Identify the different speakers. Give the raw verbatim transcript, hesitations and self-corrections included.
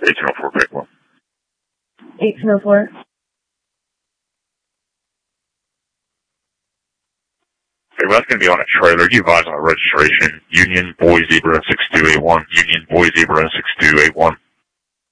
Speaker 1: eighteen oh four, pick one.
Speaker 2: eighteen oh four.
Speaker 1: Okay, well, that's going to be on a trailer. You advise on the registration. Union Boy Zebra six two eight one. Union Boy Zebra six two eight one.